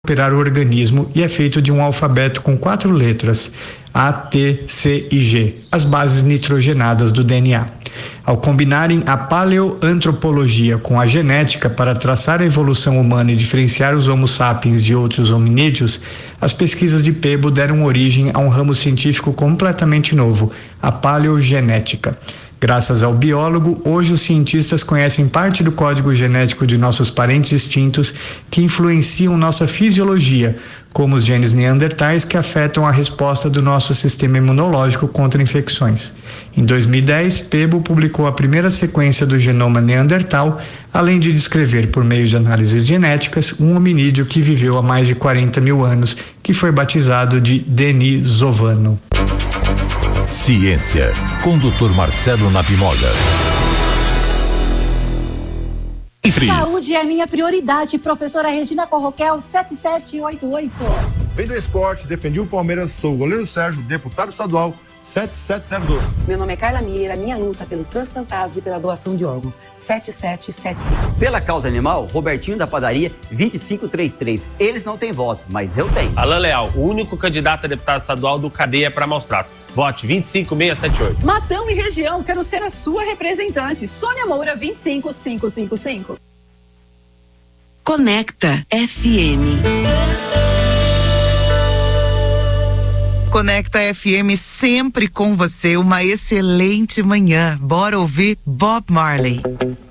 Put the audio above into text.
operar o organismo e é feito de um alfabeto com 4 letras, A, T, C e G, as bases nitrogenadas do DNA. Ao combinarem a paleoantropologia com a genética para traçar a evolução humana e diferenciar os Homo sapiens de outros hominídeos, as pesquisas de Peebo deram origem a um ramo científico completamente novo, a paleogenética. Graças ao biólogo, hoje os cientistas conhecem parte do código genético de nossos parentes extintos que influenciam nossa fisiologia, como os genes neandertais que afetam a resposta do nosso sistema imunológico contra infecções. Em 2010, Peebo publicou a primeira sequência do genoma neandertal, além de descrever, por meio de análises genéticas, um hominídeo que viveu há mais de 40 mil anos, que foi batizado de denisovano. Ciência, com Dr. Marcelo Nabimoga. Saúde é minha prioridade, professora Regina Corroquel, 7788. Vem do esporte, defendi o Palmeiras, sou o goleiro Sérgio, deputado estadual, 77012. Meu nome é Carla Miller, a minha luta pelos transplantados e pela doação de órgãos, 7775. Pela causa animal, Robertinho da padaria, 2533. Eles não têm voz, mas eu tenho. Alan Leal, o único candidato a deputado estadual do Cadeia para Maus Tratos. Vote 25678. Matão e região, quero ser a sua representante. Sônia Moura, 25555. Conecta FM. Conecta FM sempre com você, uma excelente manhã. Bora ouvir Bob Marley.